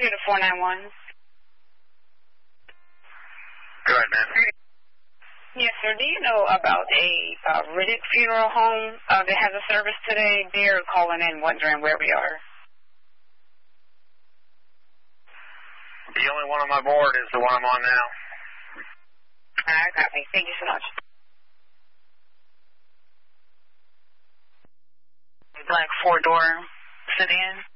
here to 491. Go ahead, man. Yes, sir. Do you know about a Riddick Funeral Home that has a service today? They're calling in wondering where we are. The only one on my board is the one I'm on now. All right, copy. Thank you so much. Black four-door sedan.